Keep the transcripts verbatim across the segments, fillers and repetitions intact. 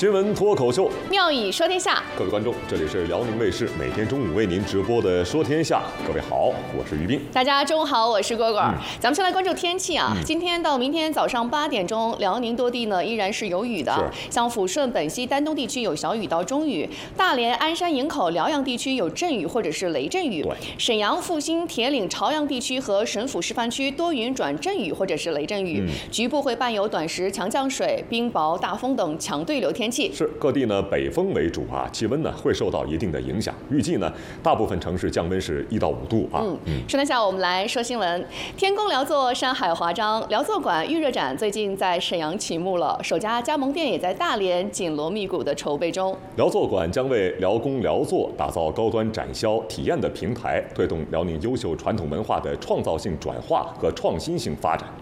新闻脱口秀， 妙语说天下。 各位观众，这里是辽宁卫视每天中午为您直播的《说天下》。各位好，我是于斌。 大家中午好，我是蝈蝈。嗯、咱们先来关注天气啊。 嗯、 今天到明天早上八点钟，辽宁多地呢依然是有雨的，像抚顺、本溪、丹东地区有小雨到中雨，大连、鞍山、营口、辽阳地区有阵雨或者是雷阵雨，沈阳、阜新、铁岭、朝阳地区和省府示范区多云转阵雨或者是雷阵雨，嗯、局部会伴有短时强降水、冰雹、大风等强对流天气。 是各地呢北风为主啊，气温呢会受到一定的影响。预计呢，大部分城市降温是一到五度啊。 嗯嗯。说天下，我们来说新闻。天宫辽作，山海华章，辽作馆预热展最近在沈阳启幕了，首家加盟店也在大连紧锣密鼓的筹备中。 辽作馆将为辽工辽作打造高端展销体验的平台，推动辽宁优秀传统文化的创造性转化和创新性发展。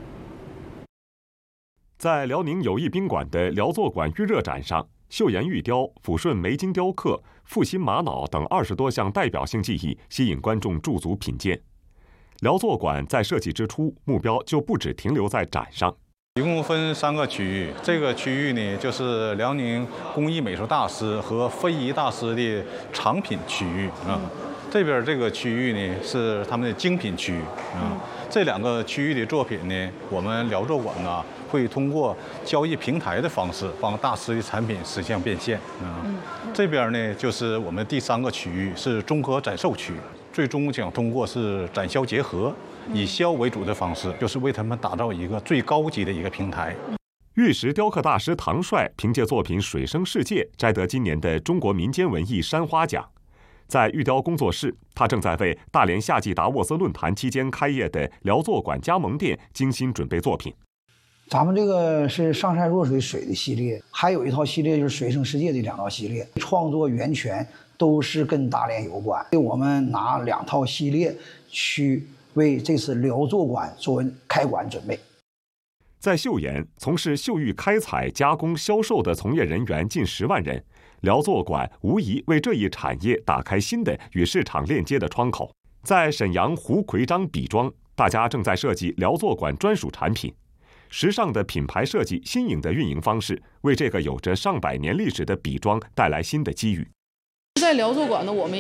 在辽宁友谊宾馆的辽作馆预热展上，岫岩玉雕、抚顺梅金雕刻、阜新玛瑙等二十多项代表性技艺吸引观众驻足品鉴。辽作馆在设计之初，目标就不只停留在展上。 一共分三个区域，这个区域呢，就是辽宁工艺美术大师和非遗大师的藏品区域啊。这边这个区域呢，是他们的精品区啊。这两个区域的作品呢，我们辽作馆呢会通过交易平台的方式，帮大师的产品实现变现啊。这边呢，就是我们第三个区域是综合展售区，最终想通过是展销结合，以销为主的方式，就是为他们打造一个最高级的一个平台。 玉石雕刻大师唐帅凭借作品《水生世界》摘得今年的中国民间文艺山花奖。在玉雕工作室，他正在为大连夏季达沃斯论坛期间开业的辽作馆加盟店精心准备作品。 咱们这个是上善若水水的系列，还有一套系列就是水生世界的两套系列，创作源泉都是跟大连有关。我们拿两套系列去为这次辽作馆做开馆准备。 在岫岩，从事岫玉开采、加工、销售的从业人员近十万人。辽作馆无疑为这一产业打开新的与市场链接的窗口。在沈阳胡奎章笔庄，大家正在设计辽作馆专属产品。时尚的品牌设计、新颖的运营方式，为这个有着上百年历史的笔庄带来新的机遇。 在辽作馆呢，我们